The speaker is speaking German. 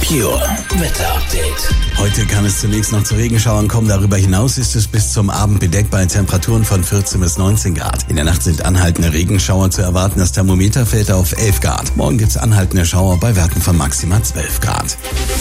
Merkur Wetterupdate. Heute kann es zunächst noch zu Regenschauern kommen. Darüber hinaus ist es bis zum Abend bedeckt bei Temperaturen von 14 bis 19 Grad. In der Nacht sind anhaltende Regenschauer zu erwarten. Das Thermometer fällt auf 11 Grad. Morgen gibt's anhaltende Schauer bei Werten von maximal 12 Grad.